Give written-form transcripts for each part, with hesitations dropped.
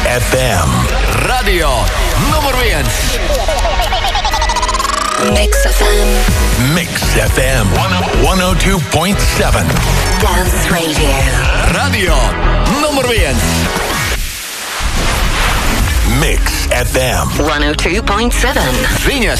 FM. Radio numur 1. Mix FM. Mix FM 102.7. Dance Radio. Radio numur 1. Mix FM 102.7. Viņas.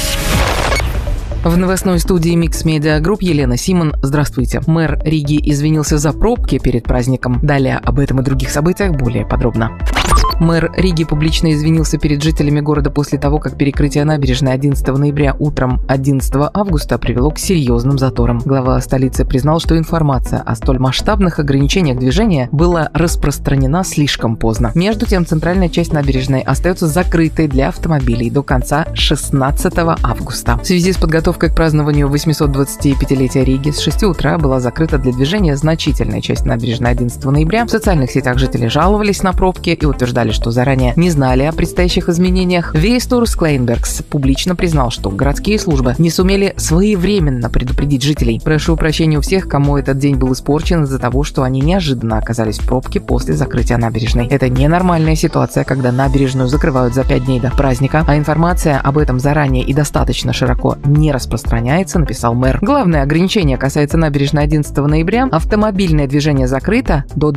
В новостной студии Mix Media Group Елена Симон. Здравствуйте. Мэр Риги извинился за пробки перед праздником. Далее об этом и других событиях более подробно. Мэр Риги публично извинился перед жителями города после того, как перекрытие набережной 11 ноября утром 11 августа привело к серьезным заторам. Глава столицы признал, что информация о столь масштабных ограничениях движения была распространена слишком поздно. Между тем, центральная часть набережной остается закрытой для автомобилей до конца 16 августа. В связи с подготовкой к празднованию 825-летия Риги с 6 утра была закрыта для движения значительная часть набережной 11 ноября. В социальных сетях жители жаловались на пробки и утверждали, что заранее не знали о предстоящих изменениях. Вейстурс Клейнбергс публично признал, что городские службы не сумели своевременно предупредить жителей. Прошу прощения у всех, кому этот день был испорчен из-за того, что они неожиданно оказались в пробке после закрытия набережной. Это ненормальная ситуация, когда набережную закрывают за 5 дней до праздника, а информация об этом заранее и достаточно широко не распространяется, написал мэр. Главное ограничение касается набережной 11 ноября. Автомобильное движение закрыто до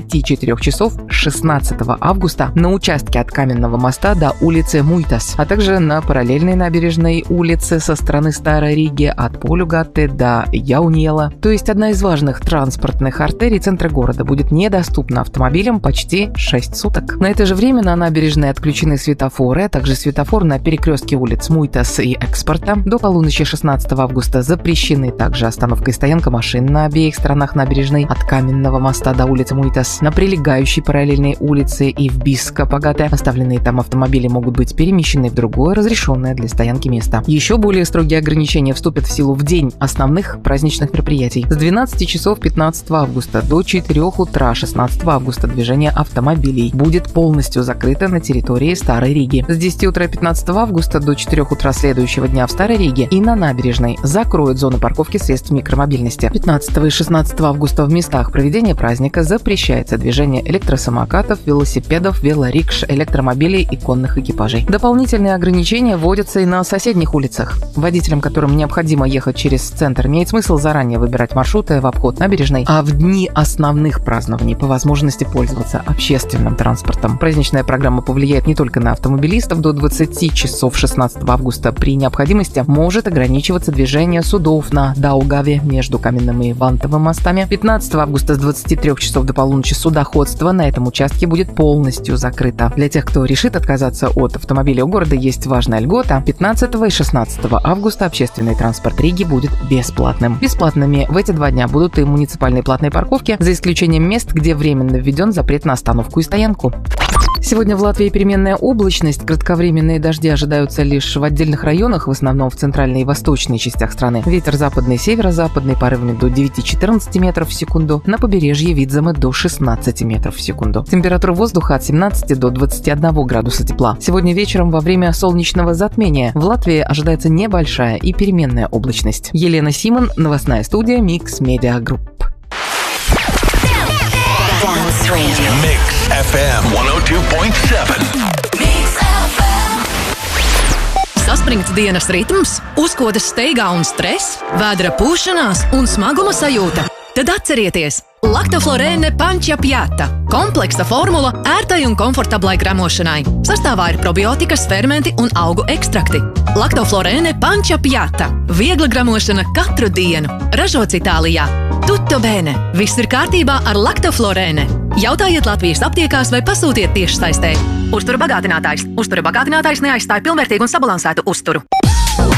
24 часов 16 августа на участке от Каменного моста до улицы Муйтас, а также на параллельной набережной улице со стороны Старой Риги от Полюгатты до Яуниела. То есть одна из важных транспортных артерий центра города будет недоступна автомобилям почти 6 суток. На это же время на набережной отключены светофоры, а также светофор на перекрестке улиц Муйтас и Экспорта. До полуночи 16 августа запрещены также остановка и стоянка машин на обеих сторонах набережной от Каменного моста до улицы Муйтас. На прилегающей параллельной улице и в Бискапагате оставленные там автомобили могут быть перемещены в другое разрешенное для стоянки место. Еще более строгие ограничения вступят в силу в день основных праздничных мероприятий. С 12 часов 15 августа до 4 утра 16 августа движение автомобилей будет полностью закрыто на территории Старой Риги. С 10 утра 15 августа до 4 утра следующего дня в Старой Риге и на набережной закроют зоны парковки средств микромобильности. 15 и 16 августа в местах проведения праздника запрещается движение электросамокатов, велосипедов, велорикш, электромобилей и конных экипажей. Дополнительные ограничения вводятся и на соседних улицах. Водителям, которым необходимо ехать через центр, имеет смысл заранее выбирать маршруты в обход набережной, а в дни основных празднований по возможности пользоваться общественным транспортом. Праздничная программа повлияет не только на автомобилистов. До 20 часов 16 августа при необходимости может ограничиваться движение судов на Даугаве между Каменным и Вантовым мостами. 15 августа с 23 часов до полуночи судоходство на этом участке будет полностью закрыто. Для тех, кто решит отказаться от автомобиля у города, есть важная льгота. 15 и 16 августа общественный транспорт Риги будет бесплатным. Бесплатными в эти 2 дня будут и муниципальные платные парковки, за исключением мест, где временно введен запрет на остановку и стоянку. Сегодня в Латвии переменная облачность. Кратковременные дожди ожидаются лишь в отдельных районах, в основном в центральной и восточной частях страны. Ветер западный, северо-западный порывами до 9-14 метров в секунду. На побережье Видземы до 16 метров в секунду. Температура воздуха от 17 до 21 градуса тепла. Сегодня вечером во время солнечного затмения в Латвии ожидается небольшая и переменная облачность. Елена Симон, новостная студия Mix Media Group. Dance Radio. Mix FM 102.7. Mix FM. Saspringts dienas ritms, uzkodas steigā un stress, vēdra pūšanās un smaguma sajūta. Tad atcerieties! Lactoflorēne Pančapiata – kompleksa formula ērtai un komfortablai gramošanai. Sastāvā ir probiotikas, fermenti un augu ekstrakti. Lactoflorēne Pančapiata – viegla gramošana katru dienu. Ražots Itālijā. Tutto bene! Viss ir kārtībā ar Lactoflorēne. Jautājiet Latvijas aptiekās vai pasūtiet tiešsaistē. Uztura bagātinātājs. Uztura bagātinātājs neaizstāja pilnvērtīgu un sabalansētu uzturu.